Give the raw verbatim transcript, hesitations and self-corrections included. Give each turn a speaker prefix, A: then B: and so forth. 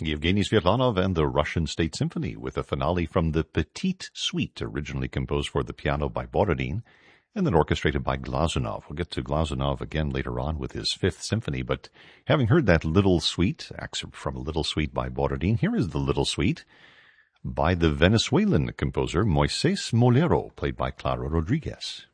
A: Yevgeny Svetlanov and the Russian State Symphony with a finale from the Petite Suite, originally composed for the piano by Borodin and then orchestrated by Glazunov. We'll get to Glazunov again later on with his Fifth Symphony, but having heard that Little Suite, excerpt from a Little Suite by Borodin, here is the Little Suite by the Venezuelan composer Moises Molero, played by Clara Rodriguez.